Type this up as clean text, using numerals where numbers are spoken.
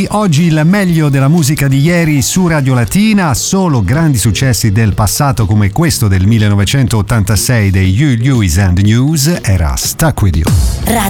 oggi il meglio della musica di ieri su Radio Latina, solo grandi successi del passato come questo del 1986 dei Huey Lewis and the News, era Stuck With You.